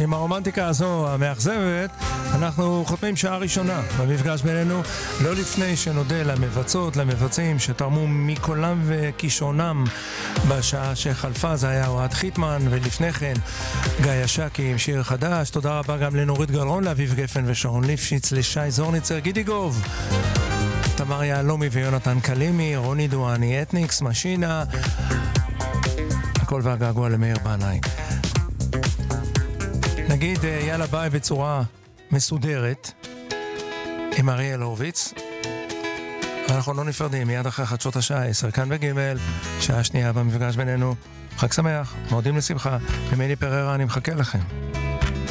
עם הרומנטיקה הזו המאכזבת, אנחנו חותמים שעה ראשונה במפגש בינינו, לא לפני שנודה למבצעות, למבצעים שתרמו מקולם וכישרונם בשעה שחלפה. זה היה אוהד חיטמן, ולפני כן גיא שקי עם שיר חדש. תודה רבה גם לנורית גלרון, לאביב גפן ושרון ליפשיץ, לשי זורניצר, גידי גוב, תמר יעלומי ויונתן קלימי, רוני דואני, אתניקס, משינה, הכל והגעגוע למאיר בנאי. נגיד יאללה ביי בצורה מסודרת עם אריאל הורוביץ. אנחנו לא נפרדים, מיד אחרי חדשות השעה 10 כאן בגימל, שעה שנייה במפגש בינינו. חג שמח, מועדים לשמחה. ומילי פררה, אני מחכה לכם.